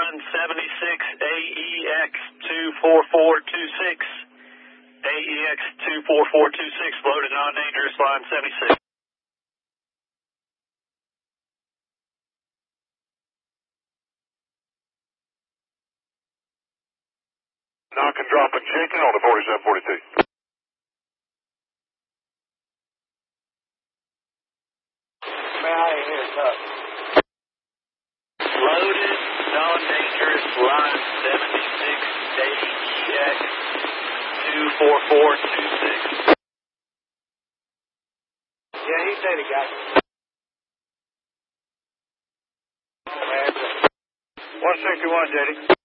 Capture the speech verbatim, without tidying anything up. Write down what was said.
line seventy-six, A E X two four four two six. A E X two four four two six, loaded non-dangerous, line seventy-six. Knock and drop and shaking on the forty-seven forty-two. Man, I ain't here, tough. Loaded, non-dangerous, line seventy-six, A E X two four four two six. Yeah, he said he got it. one sixty-one, J D.